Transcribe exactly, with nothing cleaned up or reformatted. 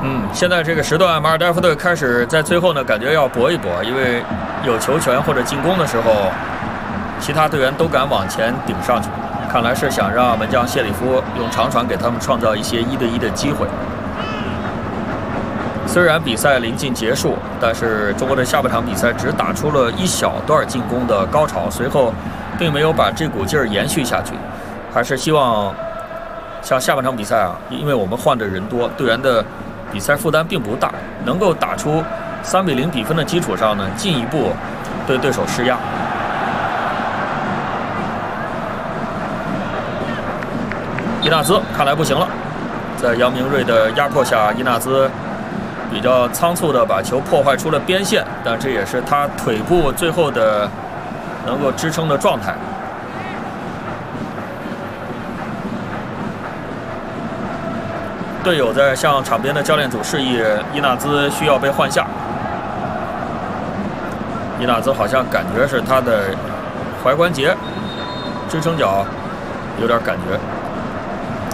嗯，现在这个时段，马尔代夫队开始在最后呢，感觉要搏一搏，因为有球权或者进攻的时候，其他队员都敢往前顶上去，看来是想让门将谢里夫用长传给他们创造一些一对一的机会。虽然比赛临近结束，但是中国队下半场比赛只打出了一小段进攻的高潮，随后并没有把这股劲儿延续下去，还是希望像下半场比赛啊，因为我们换的人多，队员的比赛负担并不大，能够打出三比零比分的基础上呢，进一步对对手施压。伊纳兹看来不行了，在杨明锐的压迫下，伊纳兹比较仓促的把球破坏出了边线，但这也是他腿部最后的能够支撑的状态。队友在向场边的教练组示意，伊纳兹需要被换下。伊纳兹好像感觉是他的踝关节、支撑脚有点感觉。